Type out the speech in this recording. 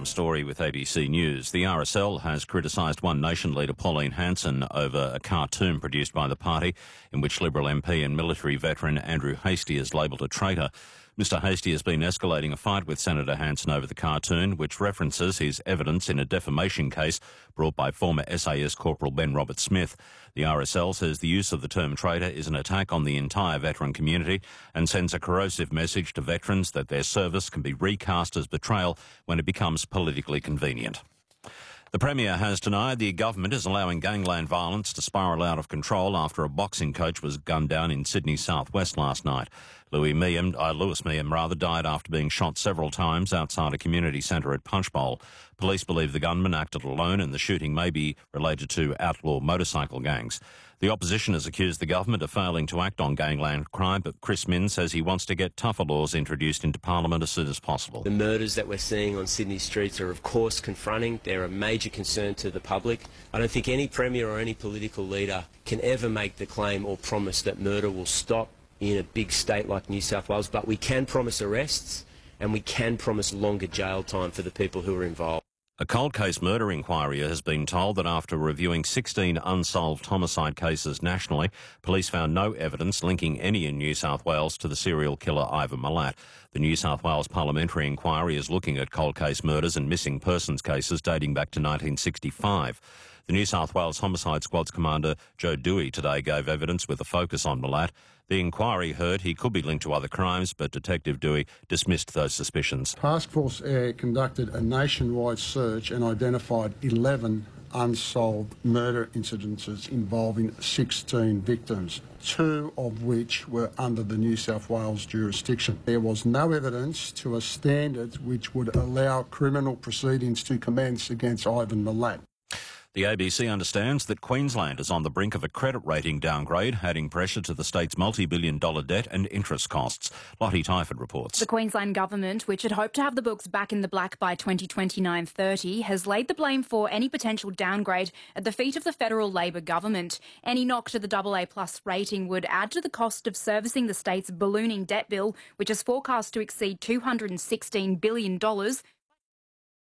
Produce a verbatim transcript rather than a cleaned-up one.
Adam Story with A B C News. The R S L has criticised One Nation leader Pauline Hanson over a cartoon produced by the party in which Liberal M P and military veteran Andrew Hastie is labelled a traitor. Mister Hastie has been escalating a fight with Senator Hanson over the cartoon, which references his evidence in a defamation case brought by former S A S Corporal Ben Roberts-Smith. The R S L says the use of the term traitor is an attack on the entire veteran community and sends a corrosive message to veterans that their service can be recast as betrayal when it becomes politically convenient. The Premier has denied the government is allowing gangland violence to spiral out of control after a boxing coach was gunned down in Sydney's southwest last night. Louis Meehan, uh, Lewis Meehan rather, died after being shot several times outside a community centre at Punchbowl. Police believe the gunman acted alone and the shooting may be related to outlaw motorcycle gangs. The opposition has accused the government of failing to act on gangland crime, but Chris Minns says he wants to get tougher laws introduced into Parliament as soon as possible. The murders that we're seeing on Sydney streets are of course confronting. They're a major concern to the public. I don't think any Premier or any political leader can ever make the claim or promise that murder will stop in a big state like New South Wales, but we can promise arrests and we can promise longer jail time for the people who are involved. A cold case murder inquiry has been told that after reviewing sixteen unsolved homicide cases nationally, police found no evidence linking any in New South Wales to the serial killer Ivan Milat. The New South Wales Parliamentary Inquiry is looking at cold case murders and missing persons cases dating back to nineteen sixty-five. The New South Wales Homicide Squad's commander Joe Dewey today gave evidence with a focus on Milat. The inquiry heard he could be linked to other crimes, but Detective Dewey dismissed those suspicions. Task Force Air conducted a nationwide search and identified eleven unsolved murder incidences involving sixteen victims, two of which were under the New South Wales jurisdiction. There was no evidence to a standard which would allow criminal proceedings to commence against Ivan Milat. The A B C understands that Queensland is on the brink of a credit rating downgrade, adding pressure to the state's multi-billion dollar debt and interest costs. Lottie Tyford reports. The Queensland government, which had hoped to have the books back in the black by twenty twenty-nine thirty, has laid the blame for any potential downgrade at the feet of the federal Labor government. Any knock to the double A plus rating would add to the cost of servicing the state's ballooning debt bill, which is forecast to exceed two hundred sixteen billion dollars